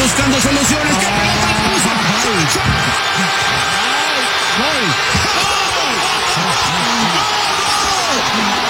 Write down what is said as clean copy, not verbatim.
buscando soluciones. ¡Qué pelota le puso! ¡Chacho! ¡Gol! ¡Gol! ¡Gol!